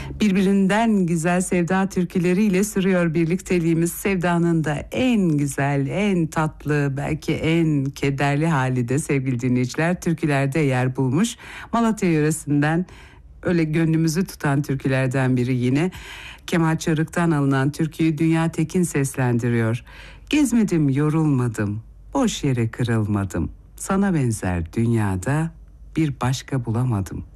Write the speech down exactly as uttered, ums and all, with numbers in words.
Birbirinden güzel sevda türküleriyle sürüyor birlikteliğimiz. Sevdanın da en güzel, en tatlı, belki en kederli hali de sevgili dinleyiciler türkülerde yer bulmuş. Malatya yöresinden öyle gönlümüzü tutan türkülerden biri yine. Kemal Çarık'tan alınan türküyü Dünya Tekin seslendiriyor. Gezmedim, yorulmadım, boş yere kırılmadım. Sana benzer dünyada bir başka bulamadım.